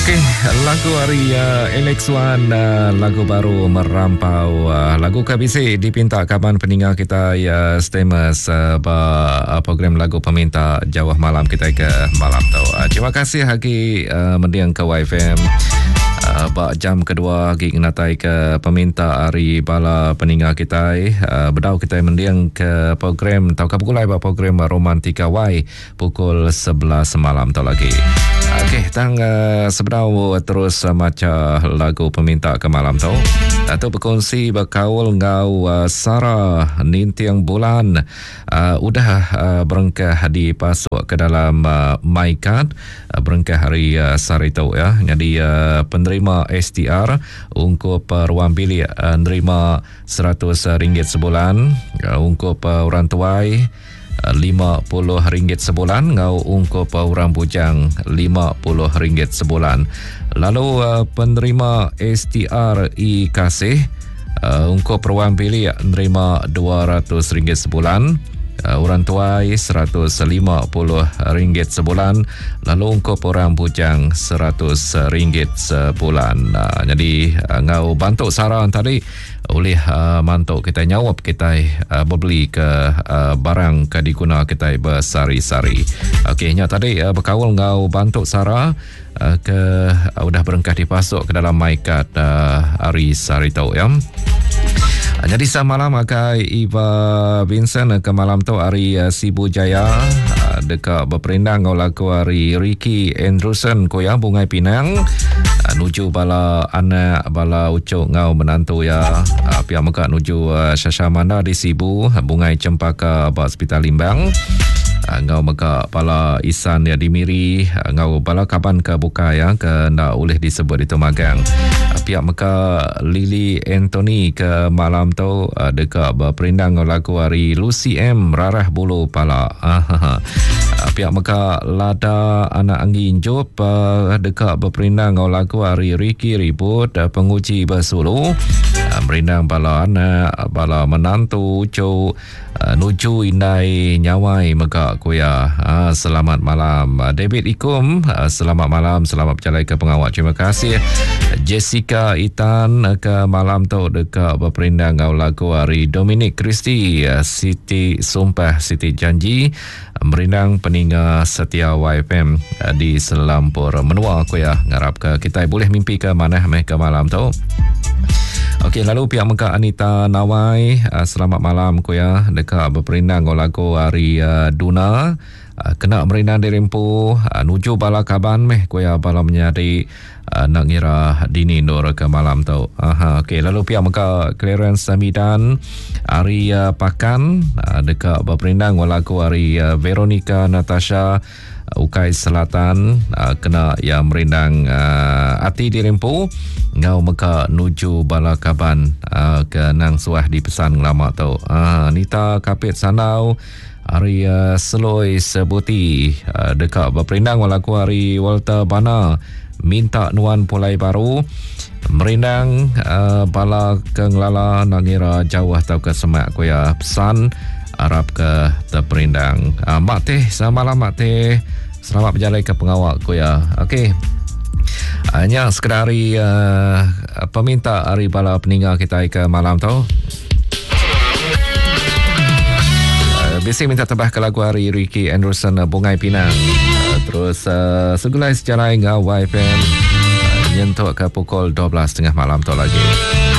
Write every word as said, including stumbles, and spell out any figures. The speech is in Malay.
Okey, lagu hari uh, Alex Wan, uh, lagu baru Merampau. Uh, lagu K B C dipinta kaban peninggal kita ya Stemus uh, ba uh, program lagu peminta Jawah Malam kita ke malam tu. Uh, terima kasih hagi uh, mendiang ke Y F M. Uh, ba jam kedua hagi natai ke peminta hari bala peninggal kita. Uh, bedau kita mendiang ke program tau kapulai ba program Romantika Y pukul sebelas malam tu lagi. Okey, tang uh, sebenau terus uh, maca lagu peminta ke malam tu. Atau berkongsi berkaul ngau uh, Sarah Nintiang Bulan uh, udah uh, berengkah dipasuk ke dalam uh, MyCard uh, berengkah hari uh, sari tu ya. Jadi uh, penerima S T R ungkup uh, ruang bilik uh, nerima seratus ringgit sebulan, uh, ungkup uh, orang tuai lima puluh ringgit sebulan, ngau ungkup orang bujang lima puluh ringgit sebulan. Lalu uh, penerima S T R I Kasih uh, ungkup ruang bilik nerima dua ratus ringgit sebulan, uh, orang tuai seratus lima puluh ringgit sebulan, lalu ungkup orang bujang seratus ringgit sebulan. Uh, jadi uh, ngau bantu saran tadi oleh uh, mantuk kita nyawab kita uh, berbeli ke uh, barang ke diguna kita bersari-sari. Okey, nya tadi uh, berkawal ngau bantuk Sarah uh, ke uh, udah berengkah dipasuk ke dalam MyCard uh, hari sari tau ya. Uh, jadi semalam akai Iva Vincent uh, ke malam tu hari uh, Sibu Jaya uh, dekat berperindang ngau laku hari Ricky Andrewson koya Bungai Pinang uh, nuju bala anak bala ucuk ngau menantu ya. Uh, pihak Mekak nuju uh, Syashamanda di Sibu, Bungai Cempaka ba Hospital Limbang. Uh, ngau Mekak bala Isan ya di Miri, uh, ngau bala kaban ke buka ya ke ndak boleh disebut itu magang. Uh, pihak Mekak Lily Anthony ke malam tu uh, dekat berperindang ngau lagu hari Lucy M Rarah Bulu Pala. Uh, pihak Mekak Lada Anak Angin Job uh, dekat berperindang ngau lagu hari Ricky Ribut uh, penguji bersulu. Uh, merindang bala anak bala menantu ucu uh, nuju indai nyawai Mekak kuya. Uh, selamat malam uh, David Ikum, uh, selamat malam, selamat berjalan ke pengawal. Terima kasih Jessica Itan uh, ke malam tu dekat berperindang ngau lagu hari Dominic Christie uh, Siti Sumpah Siti Janji uh, merindang peninggal setia Y F M uh, di Selampur Menua kuya. Ngarap ke kita boleh mimpi ke mana meh ke malam tu. Okey, lalu pihak Mekak Anita Nawai, uh, selamat malam kuya dekat berperindang ngau lagu hari uh, Duna uh, kena merindang di Rimpu uh, nuju bala kaban meh kuya bala menyari uh, nak ngira dini nur ke malam tu. Aha, okey, lalu pihak Mekak Clarence Samidan hari uh, Pakan uh, dekat berperindang ngau lagu hari uh, Veronica Natasha Ukai Selatan uh, kena yang merindang uh, Ati di Rimpu ngau Mekak nuju bala kaban uh, ke nang suah di pesan lama tu. Uh, Nita Kapit Sanau hari uh, Seloi Sebuti uh, dekat berperindang walaku hari Walter Bana minta nuan pulai baru merindang uh, bala ke ngelala nangira jauh atau ke semak kuya pesan Arab ke terperindang. Uh, Mak Teh, selamat malam Mak Teh. Selamat berjalan ke pengawal kuya. Okey. Hanya sekedar hari uh, peminta hari bala peninggal kita ke malam tu. Uh, Biasa minta tebah ke lagu hari Ricky Anderson uh, Bungai Pinang. Uh, terus uh, segulai sejarah hingga Y F M uh, nyentuk ke pukul dua belas tiga puluh malam tu lagi.